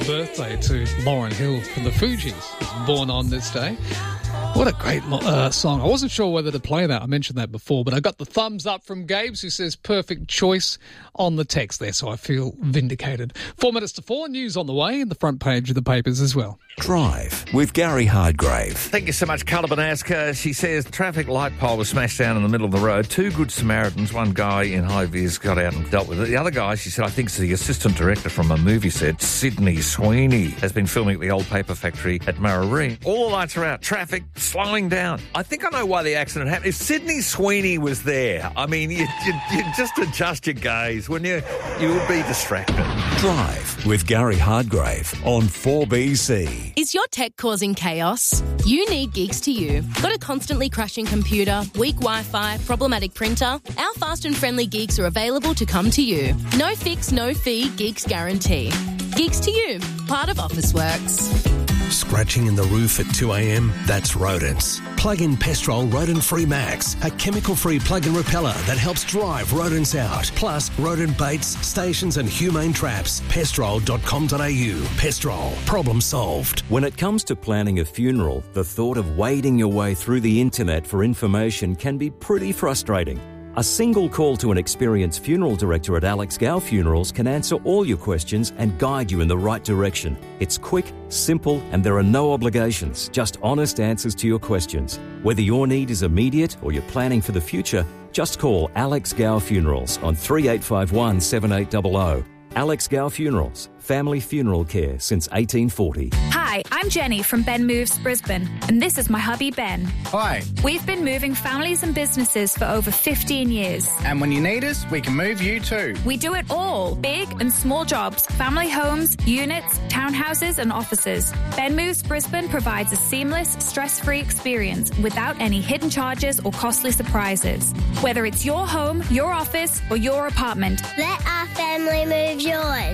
Birthday to Lauryn Hill from the Fugees, was born on this day. What a great song. I wasn't sure whether to play that. I mentioned that before, but I got the thumbs up from Gabes, who says perfect choice on the text there, so I feel vindicated. 4 minutes to 4, news on the way, and the front page of the papers as well. Drive with Gary Hardgrave. Thank you so much, Carla Banaska. She says the traffic light pole was smashed down in the middle of the road. 2 good Samaritans, one guy in high vis got out and dealt with it. The other guy, she said, I think it's the assistant director from a movie set, Sydney Sweeney, has been filming at the old paper factory at Murray. All the lights are out, traffic slowing down. I think I know why the accident happened. If Sydney Sweeney was there, I mean, you just adjust your gaze, wouldn't you? You would be distracted. Drive with Gary Hardgrave on 4BC. Is your tech causing chaos? You need Geeks to You. Got a constantly crashing computer, weak Wi-Fi, problematic printer? Our fast and friendly Geeks are available to come to you. No fix, no fee, Geeks guarantee. Geeks to You, part of Officeworks. Scratching in the roof at 2 a.m? That's rodents. Plug in Pestrol Rodent Free Max, a chemical-free plug-in repeller that helps drive rodents out. Plus, rodent baits, stations and humane traps. Pestrol.com.au. Pestrol. Problem solved. When it comes to planning a funeral, the thought of wading your way through the internet for information can be pretty frustrating. A single call to an experienced funeral director at Alex Gow Funerals can answer all your questions and guide you in the right direction. It's quick, simple, and there are no obligations, just honest answers to your questions. Whether your need is immediate or you're planning for the future, just call Alex Gow Funerals on 3851 7800. Alex Gow Funerals, family funeral care since 1840. Hi, I'm Jenny from Ben Moves Brisbane, and this is my hubby Ben. Hi. We've been moving families and businesses for over 15 years. And when you need us, we can move you too. We do it all. Big and small jobs, family homes, units, townhouses and offices. Ben Moves Brisbane provides a seamless, stress-free experience without any hidden charges or costly surprises. Whether it's your home, your office or your apartment. Let our family move yours.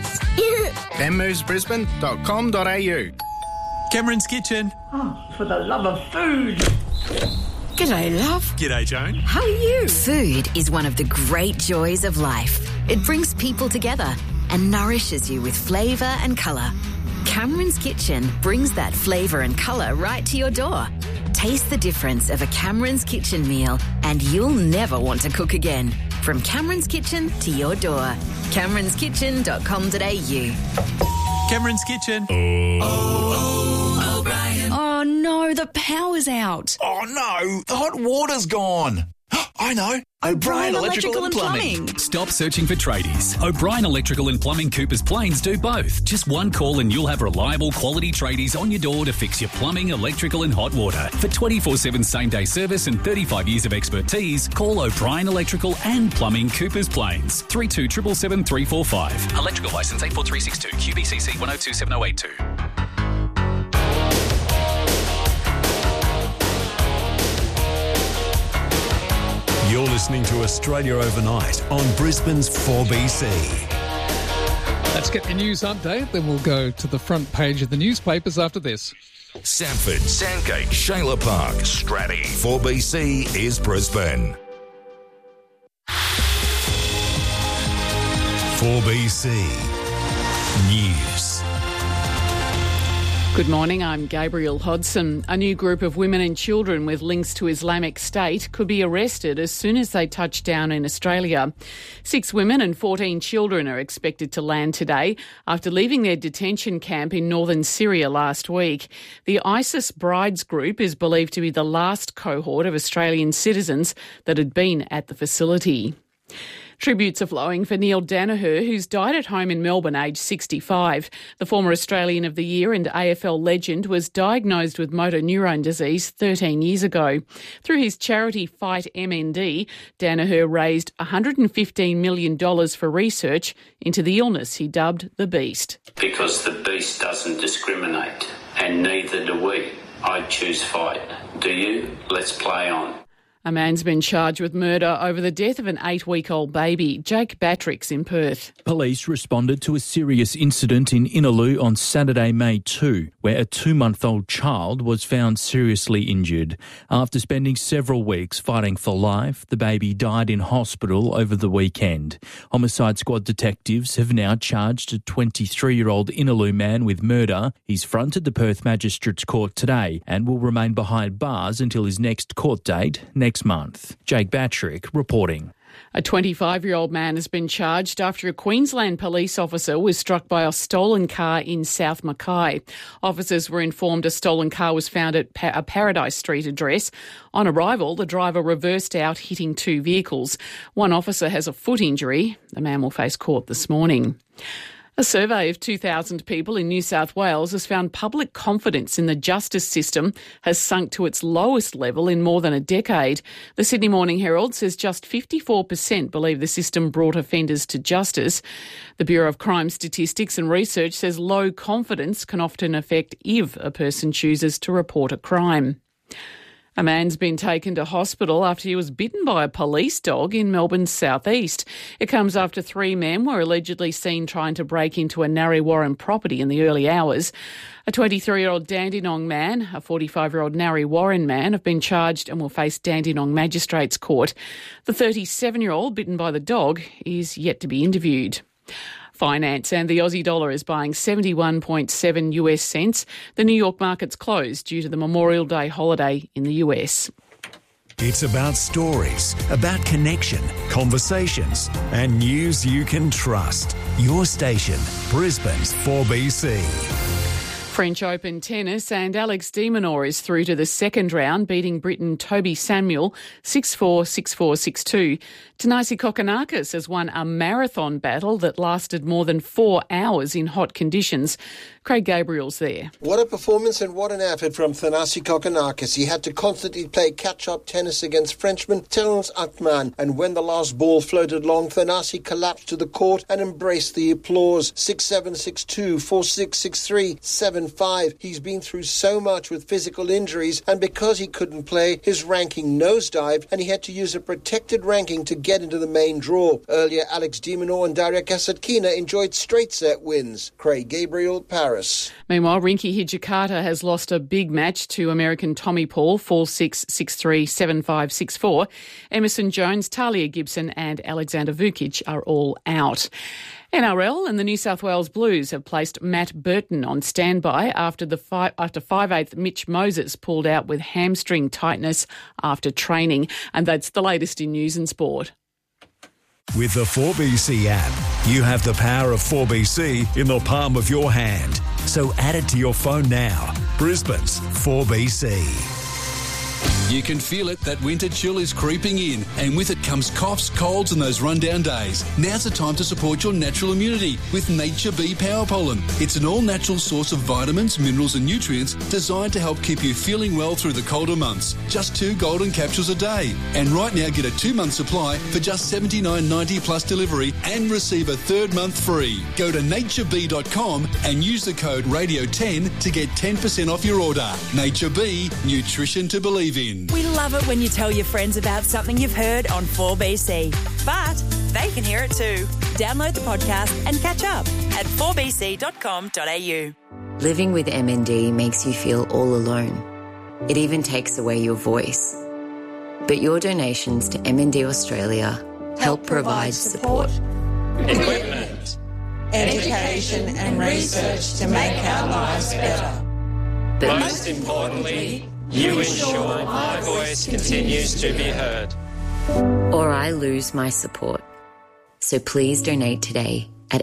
benmovesbrisbane.com.au. Cameron's Kitchen. Oh, for the love of food. G'day, love. G'day, Joan. How are you? Food is one of the great joys of life. It brings people together and nourishes you with flavour and colour. Cameron's Kitchen brings that flavour and colour right to your door. Taste the difference of a Cameron's Kitchen meal and you'll never want to cook again. From Cameron's Kitchen to your door. CameronsKitchen.com.au. Cameron's Kitchen. O'Brien. Oh no, the power's out. Oh no, the hot water's gone. I know. O'Brien Electrical and Plumbing. Stop searching for tradies. O'Brien Electrical and Plumbing Coopers Plains do both. Just one call and you'll have reliable quality tradies on your door to fix your plumbing, electrical and hot water. For 24/7 same-day service and 35 years of expertise, call O'Brien Electrical and Plumbing Coopers Plains. 3277 345. Electrical licence 84362 QBCC 1027082. You're listening to Australia Overnight on Brisbane's 4BC. Let's get the news update, then we'll go to the front page of the newspapers after this. Sanford, Sandgate, Shayla Park, Stratty. 4BC is Brisbane. 4BC News. Good morning, I'm Gabriel Hodson. A new group of women and children with links to Islamic State could be arrested as soon as they touch down in Australia. 6 women and 14 children are expected to land today after leaving their detention camp in northern Syria last week. The ISIS Brides group is believed to be the last cohort of Australian citizens that had been at the facility. Tributes are flowing for Neil Daniher, who's died at home in Melbourne, aged 65. The former Australian of the Year and AFL legend was diagnosed with motor neurone disease 13 years ago. Through his charity Fight MND, Daniher raised $115 million for research into the illness he dubbed the Beast. Because the Beast doesn't discriminate, and neither do we. I choose fight. Do you? Let's play on. A man's been charged with murder over the death of an 8-week-old baby. Jake Batrick's in Perth. Police responded to a serious incident in Innaloo on Saturday, May 2, where a 2-month-old child was found seriously injured. After spending several weeks fighting for life, the baby died in hospital over the weekend. Homicide Squad detectives have now charged a 23-year-old Innaloo man with murder. He's fronted the Perth Magistrates Court today and will remain behind bars until his next court date next month. Jake Batrick reporting. A 25-year-old man has been charged after a Queensland police officer was struck by a stolen car in South Mackay. Officers were informed a stolen car was found at a Paradise Street address. On arrival, the driver reversed out, hitting 2 vehicles. One officer has a foot injury. The man will face court this morning. A survey of 2,000 people in New South Wales has found public confidence in the justice system has sunk to its lowest level in more than a decade. The Sydney Morning Herald says just 54% believe the system brought offenders to justice. The Bureau of Crime Statistics and Research says low confidence can often affect if a person chooses to report a crime. A man's been taken to hospital after he was bitten by a police dog in Melbourne's southeast. It comes after 3 men were allegedly seen trying to break into a Narre Warren property in the early hours. A 23-year-old Dandenong man, a 45-year-old Narre Warren man have been charged and will face Dandenong Magistrates Court. The 37-year-old bitten by the dog is yet to be interviewed. Finance and the Aussie dollar is buying 71.7 US cents. The New York market's closed due to the Memorial Day holiday in the US. It's about stories, about connection, conversations, and news you can trust. Your station, Brisbane's 4BC. French Open tennis, and Alex de Minaur is through to the second round, beating Briton Toby Samuel 6-4, 6-4, 6-2. Thanasi Kokkinakis has won a marathon battle that lasted more than 4 hours in hot conditions. Craig Gabriel's there. What a performance and what an effort from Thanasi Kokkinakis. He had to constantly play catch-up tennis against Frenchman Terence Atman, and when the last ball floated long, Thanasi collapsed to the court and embraced the applause. 6-7, 6-2, 4-6, 6-3, 7-5. He's been through so much with physical injuries, and because he couldn't play, his ranking nosedived, and he had to use a protected ranking to get into the main draw. Earlier, Alex de Minaur and Daria Kasatkina enjoyed straight-set wins. Craig Gabriel, Paris. Meanwhile, Rinky Hijikata has lost a big match to American Tommy Paul, 4-6, 6-3, 7-5, 6-4. Emerson Jones, Talia Gibson and Alexander Vukic are all out. NRL and the New South Wales Blues have placed Matt Burton on standby after 5/8 Mitch Moses pulled out with hamstring tightness after training. And that's the latest in news and sport. With the 4BC app, you have the power of 4BC in the palm of your hand. So add it to your phone now. Brisbane's 4BC. You can feel it, that winter chill is creeping in, and with it comes coughs, colds and those rundown days. Now's the time to support your natural immunity with Nature Bee Power Pollen. It's an all-natural source of vitamins, minerals and nutrients designed to help keep you feeling well through the colder months. Just 2 golden capsules a day. And right now get a 2-month supply for just $79.90 plus delivery and receive a 3rd month free. Go to naturebee.com and use the code RADIO10 to get 10% off your order. Nature Bee, nutrition to believe in. We love it when you tell your friends about something you've heard on 4BC. But they can hear it too. Download the podcast and catch up at 4bc.com.au. Living with MND makes you feel all alone. It even takes away your voice. But your donations to MND Australia help provide support. Equipment, education and research to make our lives better. But most importantly, you ensure my voice continues to be heard. Or I lose my support. So please donate today at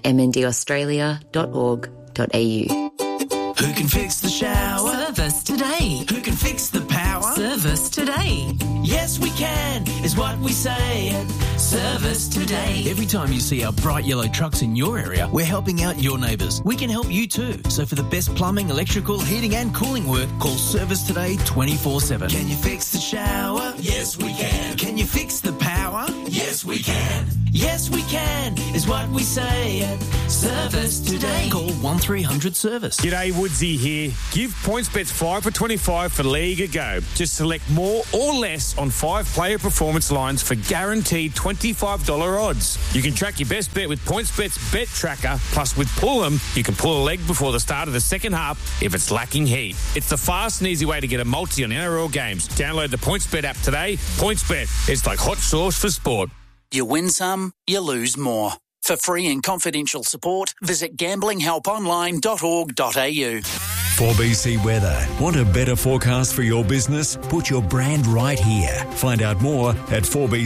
mndaustralia.org.au. Who can fix the shower? Service today. Who can fix the power? Service today. Yes, we can, is what we say at Service Today. Every time you see our bright yellow trucks in your area, we're helping out your neighbours. We can help you too. So for the best plumbing, electrical, heating and cooling work, call Service Today 24/7. Can you fix the shower? Yes, we can. Can you fix the power? Yes, Yes, we can. Yes, we can, is what we say at Service Today. Call 1300 Service. G'day, Woodsy here. Give PointsBet 5 for 25 for League a go. Just select more or less on 5-player performance lines for guaranteed $25 odds. You can track your best bet with PointsBet's Bet Tracker. Plus, with Pull 'em, you can pull a leg before the start of the second half if it's lacking heat. It's the fast and easy way to get a multi on NRL games. Download the PointsBet app today. PointsBet, it's like hot sauce for sport. You win some, you lose more. For free and confidential support, visit gamblinghelponline.org.au. 4BC Weather. Want a better forecast for your business? Put your brand right here. Find out more at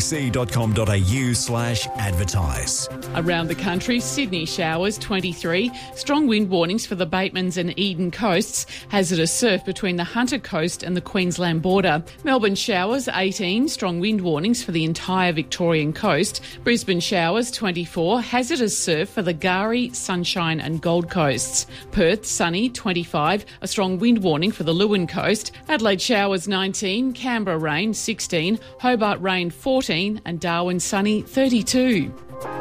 4bc.com.au/advertise. Around the country, Sydney showers 23, strong wind warnings for the Batemans and Eden coasts, hazardous surf between the Hunter coast and the Queensland border. Melbourne showers 18, strong wind warnings for the entire Victorian coast. Brisbane showers 24, hazardous surf for the Gari, Sunshine and Gold coasts. Perth sunny 25, a strong wind warning for the Leeuwin coast. Adelaide showers 19, Canberra rain 16, Hobart rain 14 and Darwin sunny 32.